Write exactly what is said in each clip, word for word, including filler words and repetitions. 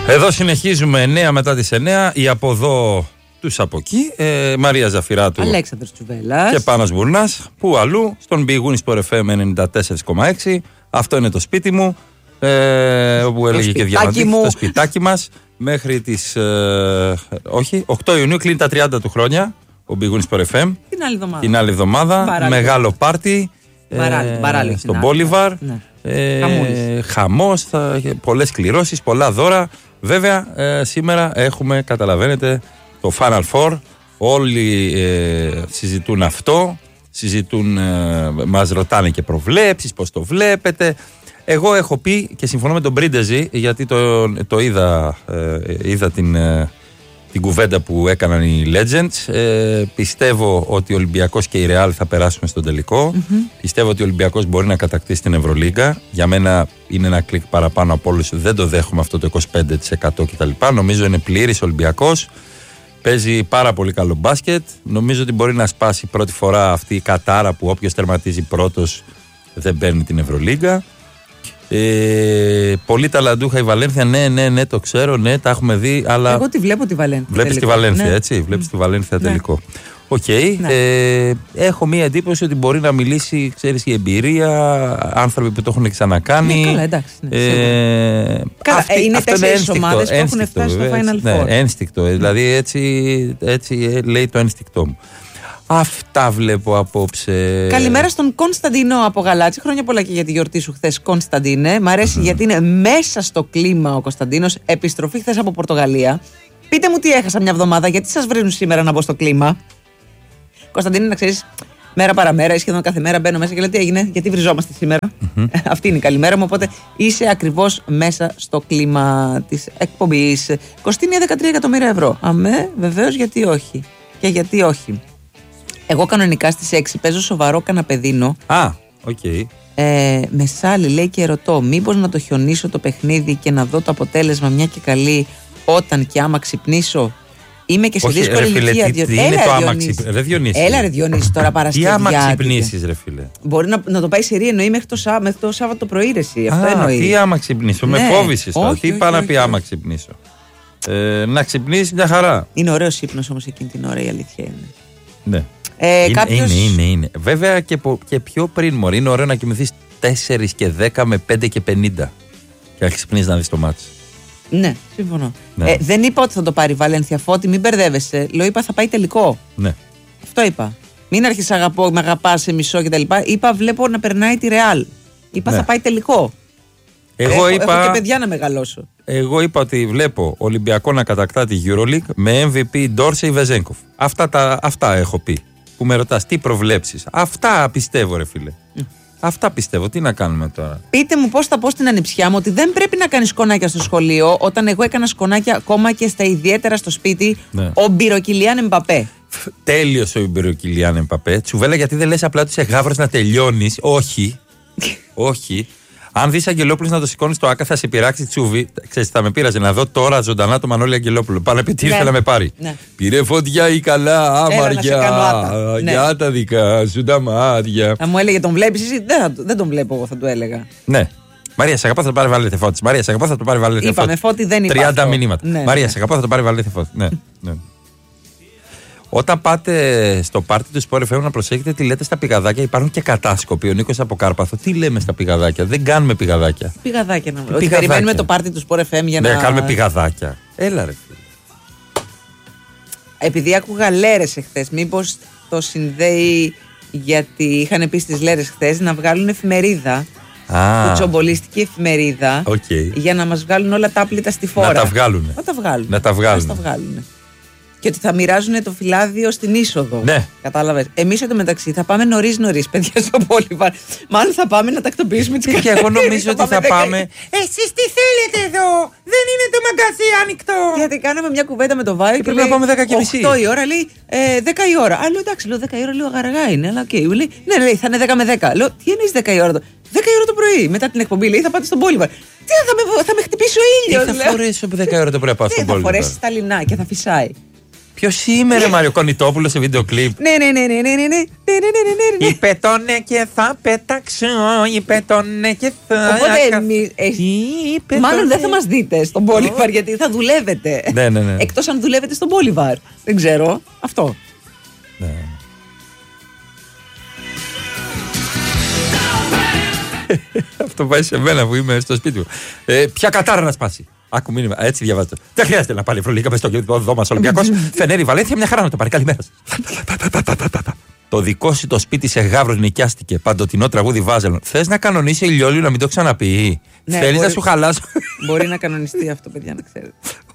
Εδώ συνεχίζουμε εννέα μετά τις εννέα. Η από εδώ τους από εκεί. Ε, Μαρία Ζαφυράτου, Αλέξανδρος Τσουβέλλας και Πάνος Μπουρνάς. Πού αλλού? Στον Big Win Sport εφ εμ ενενήντα τέσσερα κόμμα έξι. Αυτό είναι το σπίτι μου. Ε, όπου το έλεγε και Διαμαντή, το σπιτάκι μας. Μέχρι τις ε, όχι, οκτώ Ιουνίου κλείνει τα τριάντα του χρόνια ο Big Win Sport εφ εμ. Την άλλη εβδομάδα. Την άλλη εβδομάδα. Μπαράλι. Μεγάλο πάρτι. Ε, στον Μπόλιβαρ. Ναι. Ε, χαμός, θα, πολλές κληρώσεις, πολλά δώρα. Βέβαια, ε, σήμερα έχουμε, καταλαβαίνετε, το Final Four. Όλοι ε, συζητούν αυτό. Συζητούν, ε, μας ρωτάνε και προβλέψεις, πώς το βλέπετε. Εγώ έχω πει και συμφωνώ με τον Πρίντεζη, γιατί το, το είδα, ε, είδα την, ε, την κουβέντα που έκαναν οι Legends. Ε, πιστεύω ότι ο Ολυμπιακός και η Real θα περάσουν στον τελικό. Mm-hmm. Πιστεύω ότι ο Ολυμπιακός μπορεί να κατακτήσει την Ευρωλίγκα. Για μένα είναι ένα κλικ παραπάνω από όλους. Δεν το δέχομαι αυτό το είκοσι πέντε τοις εκατό κτλ. Νομίζω είναι πλήρης Ολυμπιακός. Παίζει πάρα πολύ καλό μπάσκετ. Νομίζω ότι μπορεί να σπάσει πρώτη φορά αυτή η κατάρα που όποιος τερματίζει πρώτος δεν παίρνει την Ευρωλίγκα. Ε, πολύ ταλαντούχα η Βαλένθια, ναι, ναι, ναι, το ξέρω, ναι, τα έχουμε δει. Αλλά εγώ τη βλέπω τη Βαλένθια. Βλέπεις τελικό. τη Βαλένθια, Ναι. έτσι. Βλέπεις Mm. τη Βαλένθια Ναι. τελικό. Οκ. Okay. Ναι. Ε, έχω μία εντύπωση ότι μπορεί να μιλήσει, ξέρεις, η εμπειρία, άνθρωποι που το έχουν ξανακάνει. Ναι, καλά, εντάξει. Ναι, ε, καλά, αυτή, είναι αυτό τέσσερις ομάδες που έχουν ένστικτο, φτάσει στο βέβαια, Final έτσι, Four. Ναι, ένστικτο. Mm. Δηλαδή έτσι, έτσι λέει το ένστικτό μου. Αυτά βλέπω απόψε. Καλημέρα στον Κωνσταντίνο από Γαλάτσι. Χρόνια πολλά και για τη γιορτή σου χθες, Κωνσταντίνε. Μ' αρέσει mm. γιατί είναι μέσα στο κλίμα ο Κωνσταντίνος. Επιστροφή χθες από Πορτογαλία. Πείτε μου τι έχασα μια εβδομάδα, γιατί σας βρίζουν σήμερα να μπω στο κλίμα. Κωνσταντίνε, να ξέρεις, μέρα παραμέρα ή σχεδόν κάθε μέρα μπαίνω μέσα και λέω τι έγινε, γιατί βριζόμαστε σήμερα. Mm-hmm. Αυτή είναι η καλημέρα μου. Οπότε είσαι ακριβώς μέσα στο κλίμα της εκπομπής. Κοστίνει δεκατρία εκατομμύρια ευρώ. Αμέ, βεβαίως, γιατί όχι. Και γιατί όχι. Εγώ κανονικά στις έξι παίζω σοβαρό καναπεδίνο. Α, οκ. Okay. Ε, με σάλι λέει και ρωτώ, μήπως να το χιονίσω το παιχνίδι και να δω το αποτέλεσμα μια και καλή όταν και άμα ξυπνήσω. Είμαι και σε όχι, δύσκολη ρε, ηλικία. Τι, τι είναι το άμα ξυπνήσεις. Ρε Διονύση. Έλα ρε Διονύση τώρα Παρασκευιά. Τι άμα ξυπνήσεις ρε φίλε. Μπορεί να, να το πάει σε ρί εννοεί μέχρι το, Σά, μέχρι το Σάββατο το πρωί ρε εσύ. Αυτό Α, εννοεί. τι άμα ξυπνήσω. Ναι. Με φόβησες τώρα. Τι πάει να πει άμα ξυπνήσω. Ε, να ξυπνήσεις μια χαρά. Είναι ωραίος ύπνος όμως εκείνη την ώρα, η αλήθεια είναι. Ναι. Ε, είναι, κάποιος... είναι, είναι, είναι. Βέβαια και, και πιο πριν μωρή. Είναι ωραίο να κοιμηθείς τέσσερα και δέκα με πέντε και πενήντα και να ξυπνείς να δεις το μάτς. Ναι, συμφωνώ. Ναι. Ε, δεν είπα ότι θα το πάρει η Βαλένθια, Φώτη, μην μπερδεύεσαι. Λέω, είπα θα πάει τελικό. Ναι. Αυτό είπα. Μην αρχίσει αγαπώ, με αγαπά σε μισό κτλ. Είπα, βλέπω να περνάει τη Ρεάλ. Είπα, ναι. θα πάει τελικό. Εγώ έχω, είπα, έχω και παιδιά να μεγαλώσω. Εγώ είπα ότι βλέπω Ολυμπιακό να κατακτά τη EuroLeague με εμ βι πι Ντόρσεϊ Βεζένκοφ. Αυτά, τα, αυτά έχω πει. Που με ρωτάς, τι προβλέψεις. Αυτά πιστεύω, ρε φίλε. Mm. Αυτά πιστεύω. Τι να κάνουμε τώρα. Πείτε μου πώς θα πω στην ανιψιά μου ότι δεν πρέπει να κάνει σκονάκια στο σχολείο, όταν εγώ έκανα σκονάκια ακόμα και στα ιδιαίτερα στο σπίτι. Ναι. Ο Μπυροκυλιάν Εμπαπέ. Τέλειος ο Μπυροκυλιάν Εμπαπέ. Τσουβέλα, γιατί δεν λες απλά του σε γάβρος να τελειώνεις. Όχι. Όχι. Αν δεις Αγγελόπουλος να το σηκώνει στο άκα, θα σε πειράξει τσούβι. Ξέρεις, θα με πείραζε να δω τώρα ζωντανά το Μανώλη Αγγελόπουλο. Πάνε πει τι ήθελε να με πάρει. Ναι. Πήρε φωτιά ή καλά, άμαρια. Για ναι. τα δικά σου τα μάτια. Αν μου έλεγε τον βλέπεις εσύ, δεν, δεν τον βλέπω εγώ, θα του έλεγα. Ναι. Μαρία, σε αγαπώ, θα το πάρει Βαλένθια Φώτη. Μαρία, σε αγαπώ, θα το πάρει Βαλένθια Φώτη. Είπαμε Φώτη, δεν υπάρχει. τριάντα μηνύματα. Ναι, Μαρία, ναι. σε αγαπώ, θα το πάρει Βαλένθια Φώτη. Ναι, ναι. Όταν πάτε στο πάρτι του Sport εφ εμ να προσέχετε τι λέτε στα πηγαδάκια, υπάρχουν και κατάσκοποι. Ο Νίκος από Κάρπαθο, τι λέμε στα πηγαδάκια. Δεν κάνουμε πηγαδάκια. Πηγαδάκια να βρούμε. Περιμένουμε το πάρτι του Sport εφ εμ για ναι, να. Ναι, κάνουμε πηγαδάκια. Έλα ρε φίλε. Επειδή άκουγα λέρες εχθές, μήπως το συνδέει γιατί είχαν πει στις λέρες χθες να βγάλουν εφημερίδα. Ah. Κουτσομπολιστική εφημερίδα. Okay. Για να μας βγάλουν όλα τα άπλυτα στη φόρα. Να τα βγάλουν. Να τα βγάλουν. Να τα βγάλουν. Να τα βγάλουν. Και ότι θα μοιράζουν το φυλάδιο στην είσοδο. Ναι. Κατάλαβες. Εμείς εντωμεταξύ θα πάμε νωρίς νωρίς, παιδιά, στο Μπόλιβαρ. Μάλλον θα πάμε να τακτοποιήσουμε τις καρτίνες. Και εγώ νομίζω ότι θα πάμε. Εσείς τι θέλετε εδώ, δεν είναι το μαγκαζί ανοιχτό. Γιατί κάναμε μια κουβέντα με το Βάιο. Πρέπει να πάμε δέκα και μισή. οκτώ η ώρα λέει ε, δέκα η ώρα. Α, λέω εντάξει, λέω δέκα η ώρα λίγο αργά είναι, αλλά οκ. Okay. Λέει ναι, λέει θα είναι δέκα με δέκα. Λέω τι εννοείς δέκα η ώρα. δέκα η ώρα το πρωί, μετά την εκπομπή, λέει θα πάτε στον Μπόλιβαρ. Τι θα με, θα με χτυπήσει ο ήλιος. Τι θα φορέσει από δέκα η ώρα το πρωί να πάω στον Μπόλιβαρ. Θα φορέσει τα λινά και θα φυσάει. Ποιος είμαι, ρε Μάριο Κονιτόπουλο σε βίντεο κλιπ. Ναι, ναι, ναι, ναι, ναι, ναι. Είπε το ναι και θα πετάξω. Είπε το ναι και θα. Οπότε μάλλον δεν θα μας δείτε στον Μπόλιβαρ γιατί θα δουλεύετε. Ναι, ναι, ναι. Εκτός αν δουλεύετε στον Μπόλιβαρ. Δεν ξέρω. Αυτό. Ναι. Αυτό πάει σε μένα που είμαι στο σπίτι μου. Ε, ποια κατάρα να σπάσει. Άκου μήνυμα, έτσι διαβάζω. Δεν χρειάζεται να πάλι Ευρωλίγκα μες στο δω μας Ολυμπιακός. Φενέρι Βαλένθια, μια χαρά να το πάρει. Καλημέρα σας. Το δικό σου το σπίτι σε Γαύρος νοικιάστηκε. Παντοτινό τραγούδι Βάζελον. Θες να κανονίσει η Λιόλιου να μην το ξαναπεί. Ναι, θέλεις μπορεί... να σου χαλάσω. Μπορεί να κανονιστεί αυτό, παιδιά, να ξέρετε.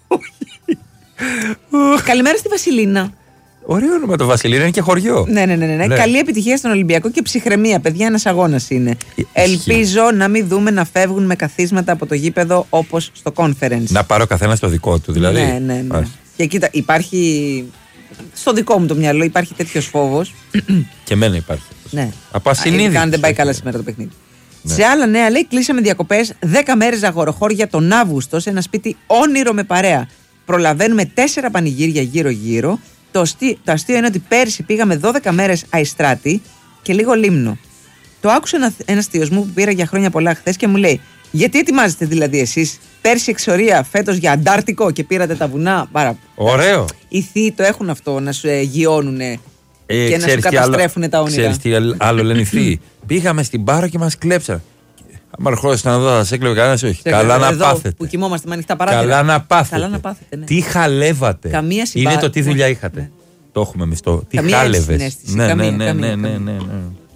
Καλημέρα στη Βασιλίνα. Ωραίο όνομα το Βασιλίνα, είναι και χωριό. Ναι, ναι, ναι, ναι. ναι. Καλή επιτυχία στον Ολυμπιακό και ψυχραιμία, παιδιά. Ένας αγώνας είναι. Ισχύει. Ελπίζω να μην δούμε να φεύγουν με καθίσματα από το γήπεδο όπως στο conference. Να πάρω καθένα το δικό του, δηλαδή. Ναι, ναι, ναι. Και κοίτα, υπάρχει. Στο δικό μου το μυαλό υπάρχει τέτοιος φόβος. Και εμένα υπάρχει. Ναι. Από ασυνείδητο. Αν δεν πάει καλά σήμερα το παιχνίδι. Ναι. Σε άλλα νέα, λέει, κλείσαμε διακοπές δέκα μέρες αγοροχώρια τον Αύγουστο σε ένα σπίτι όνειρο με παρέα. Προλαβαίνουμε τέσσερα πανηγύρια γύρω-γύρω. Το, αστείο, το αστείο είναι ότι πέρσι πήγαμε δώδεκα μέρες Αϊστράτη και λίγο Λίμνο. Το άκουσε ένα, ένας θείος μου που πήρα για χρόνια πολλά χθες και μου λέει: γιατί ετοιμάζεστε δηλαδή εσείς πέρσι εξορία, φέτος για Αντάρτικο και πήρατε τα βουνά. Πάρα... Ωραίο. Οι θείοι το έχουν αυτό, να σου ε, γιώνουν ε, και να σου καταστρέφουν τα όνειρα. Ξέρεις τι άλλο λένε οι θείοι. Πήγαμε στην Πάρο και μας κλέψαν. Αν ερχόσασταν εδώ, θα σε έκλεβε κανένας, όχι. Σε Καλά εδώ, να πάθετε. Που κοιμόμαστε με ανοιχτά παράθυρα. Καλά να πάθετε. Καλά να πάθετε, ναι. Τι χαλεύατε. Καμία συμπά... Είναι το τι δουλειά είχατε. Ναι. Το έχουμε μισθό. Τι καμία χάλευες. Ναι, καμία, ναι, ναι, καμία, ναι, καμία. ναι, ναι.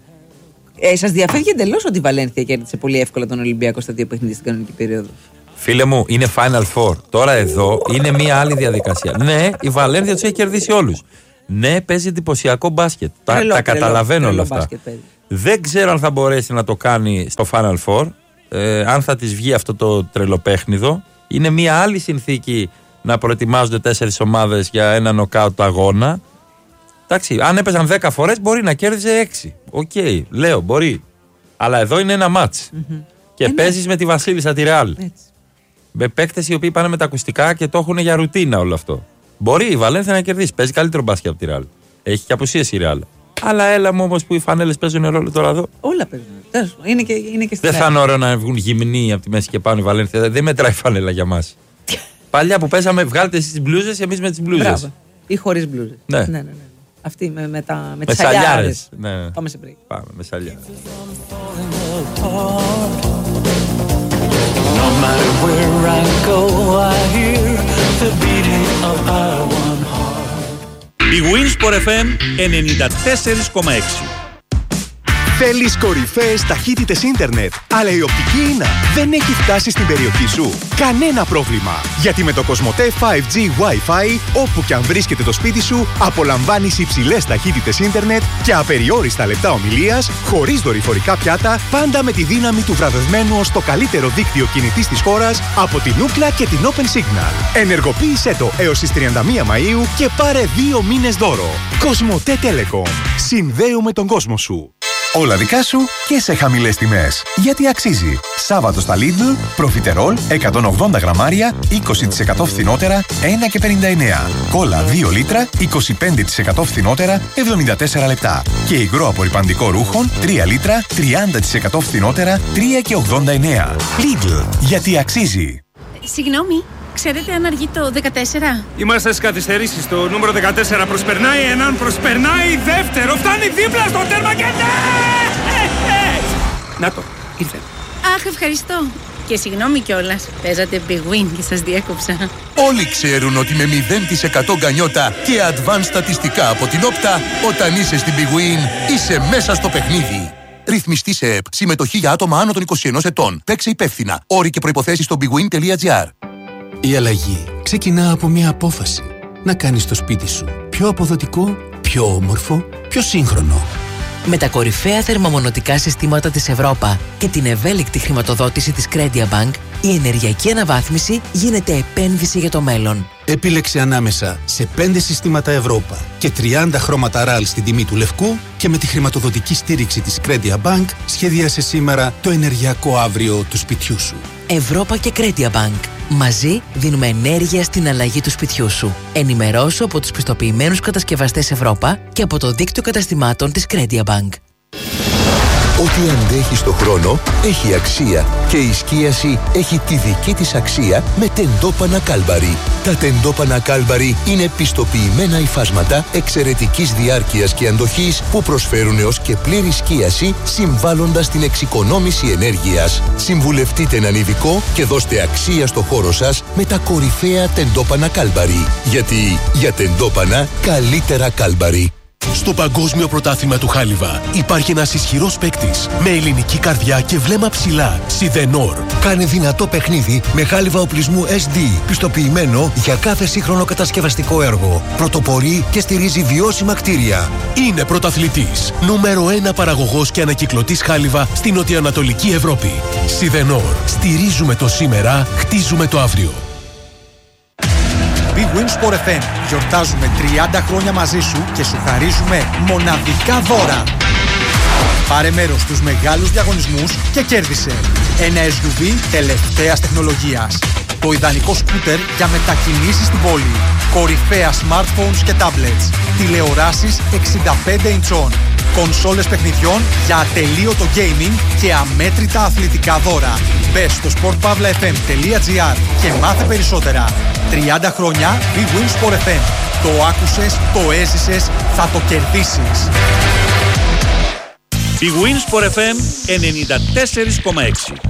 Ε, σας διαφεύγει εντελώς ότι η Βαλένθια κέρδισε πολύ εύκολα τον Ολυμπιακό στα δύο παιχνίδια στην κανονική περίοδο. Φίλε μου, είναι Final Four. Τώρα εδώ είναι μια άλλη διαδικασία. Ναι, η Βαλένθια τους έχει κερδίσει όλους. Ναι, παίζει εντυπωσιακό μπάσκετ. Τα, τρελό, τα τρελό, καταλαβαίνω τρελό, όλα αυτά. Μπάσκετ, δεν ξέρω αν θα μπορέσει να το κάνει στο Final Four. Ε, αν θα της βγει αυτό το τρελοπέχνιδο. Είναι μια άλλη συνθήκη να προετοιμάζονται τέσσερις ομάδες για ένα νοκάουτ αγώνα. Εντάξει, αν έπαιζαν δέκα φορές μπορεί να κέρδιζε έξι. Οκ, okay, λέω, μπορεί. Αλλά εδώ είναι ένα μάτς. Mm-hmm. Και ε, παίζεις ναι. με τη Βασίλισσα τη Ρεάλ. Με παίκτες οι οποίοι πάνε με τα ακουστικά και το έχουν για ρουτίνα όλο αυτό. Μπορεί η Βαλένθια να κερδίσει. Παίζει καλύτερο μπάσκετ από τη Ρεάλ. Έχει και απουσίες η Ρεάλ. Αλλά έλα μου όμως που οι φανέλες παίζουν ρόλο τώρα εδώ. Όλα παίζουν. Είναι και, είναι και δεν θα είναι ωραίο να βγουν γυμνοί από τη μέση και πάνω η Βαλένθια. Δεν μετράει φανέλα για μας. Παλιά που παίζαμε, βγάλετε εσείς τις μπλούζες, εμείς με τις μπλούζες. Ή χωρίς μπλούζες. Ναι. ναι, ναι, ναι. Αυτή με, με, τα, με, με τις σαλιάρες. Ναι. Πάμε σε break. Πάμε με σαλιάρες. No matter where I go, I hear the beating of our one heart. Η Winsport εφ εμ ενενήντα τέσσερα κόμμα έξι. Θέλεις κορυφαίες ταχύτητες ίντερνετ, αλλά η οπτική ίνα δεν έχει φτάσει στην περιοχή σου? Κανένα πρόβλημα, γιατί με το Κοσμοτέ φάιβ τζι Wi-Fi, όπου και αν βρίσκεται το σπίτι σου, απολαμβάνεις υψηλές ταχύτητες ίντερνετ και απεριόριστα λεπτά ομιλίας, χωρίς δορυφορικά πιάτα, πάντα με τη δύναμη του βραβευμένου ως το καλύτερο δίκτυο κινητής της χώρας από την Ookla και την Open Signal. Ενεργοποίησέ το έως τις τριάντα μία Μαΐου και πάρε δύο μήνες δώρο. Κοσμοτέ Telecom. Συνδέουμε τον κόσμο σου. Όλα δικά σου και σε χαμηλές τιμές. Γιατί αξίζει. Σάββατο στα Lidl, προφιτερόλ εκατόν ογδόντα γραμμάρια, είκοσι τοις εκατό φθηνότερα, ένα και πενήντα εννέα. Κόλλα δύο λίτρα, είκοσι πέντε τοις εκατό φθηνότερα, εβδομήντα τέσσερα λεπτά. Και υγρό απορρυπαντικό ρούχων, τρία λίτρα, τριάντα τοις εκατό φθηνότερα, τρία και ογδόντα εννέα. Lidl, γιατί αξίζει. Συγγνώμη, ξέρετε αν αργεί το δεκατέσσερα? Είμαστε στις καθυστερήσεις. Το νούμερο δεκατέσσερα προσπερνάει έναν, προσπερνάει δεύτερο, φτάνει δίπλα στο τέρμα και ναι! Να το, ήρθε. Αχ, ευχαριστώ. Και συγγνώμη κιόλας, παίζατε Big Win και σας διέκοψα. Όλοι ξέρουν ότι με μηδέν τοις εκατό γκανιότα και advanced στατιστικά από την Όπτα, όταν είσαι στην Big Win, είσαι μέσα στο παιχνίδι. Ρυθμιστή σε ΕΠ. Συμμετοχή για άτομα άνω των είκοσι ενός ετών. Παίξε υπεύθυνα. Όροι και προϋποθέσεις στο bigwin τελεία gr. Η αλλαγή ξεκινά από μια απόφαση. Να κάνεις το σπίτι σου πιο αποδοτικό, πιο όμορφο, πιο σύγχρονο. Με τα κορυφαία θερμομονωτικά συστήματα της Ευρώπα και την ευέλικτη χρηματοδότηση της Credia Bank, η ενεργειακή αναβάθμιση γίνεται επένδυση για το μέλλον. Επίλεξε ανάμεσα σε πέντε συστήματα Ευρώπα και τριάντα χρώματα ραλ στην τιμή του λευκού και με τη χρηματοδοτική στήριξη της Credia Bank σχεδίασε σήμερα το ενεργειακό αύριο του σπιτιού σου. Ευρώπα και Credia Bank. Μαζί δίνουμε ενέργεια στην αλλαγή του σπιτιού σου. Ενημερώσου από τους πιστοποιημένους κατασκευαστές Ευρώπα και από το δίκτυο καταστημάτων της Credia Bank. Ό,τι αντέχει στο χρόνο έχει αξία και η σκίαση έχει τη δική της αξία με τεντόπανα Κάλμπαρι. Τα τεντόπανα Κάλμπαρι είναι πιστοποιημένα υφάσματα εξαιρετικής διάρκειας και αντοχής που προσφέρουν έως και πλήρη σκίαση συμβάλλοντας την εξοικονόμηση ενέργειας. Συμβουλευτείτε έναν ειδικό και δώστε αξία στο χώρο σας με τα κορυφαία τεντόπανα Κάλμπαρι. Γιατί για τεντόπανα καλύτερα Κάλμπαρι. Στο Παγκόσμιο Πρωτάθλημα του Χάλιβα υπάρχει ένας ισχυρός παίκτης με ελληνική καρδιά και βλέμμα ψηλά. Σιδενόρ. Κάνε δυνατό παιχνίδι με χάλιβα οπλισμού ες ντι, πιστοποιημένο για κάθε σύγχρονο κατασκευαστικό έργο. Πρωτοπορεί και στηρίζει βιώσιμα κτίρια. Είναι πρωταθλητής. Νούμερο ένα παραγωγός και ανακυκλωτής χάλιβα στην νοτιοανατολική Ευρώπη. Σιδενόρ. Στηρίζουμε το σήμερα, χτίζουμε το αύριο. Big Win Sport εφ εμ. Γιορτάζουμε τριάντα χρόνια μαζί σου και σου χαρίζουμε μοναδικά δώρα. Πάρε μέρος στους μεγάλους διαγωνισμούς και κέρδισε ένα ες γιου βι τελευταίας τεχνολογίας. Το ιδανικό σκούτερ για μετακινήσεις στην πόλη. Κορυφαία smartphones και tablets. Τηλεοράσεις εξήντα πέντε ιντσών. Κονσόλες παιχνιδιών για ατελείωτο gaming και αμέτρητα αθλητικά δώρα. Μπες στο σπορτ παύλα εφ εμ τελεία τζι άρ και μάθε περισσότερα. τριάντα χρόνια Big Win Sport εφ εμ. Το άκουσες, το έζησες, θα το κερδίσεις. Big Win Sport εφ εμ ενενήντα τέσσερα κόμμα έξι.